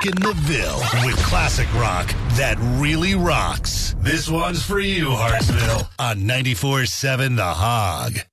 rocking the Ville with classic rock that really rocks. This one's for you, Hartsville, on 94.7 The Hog.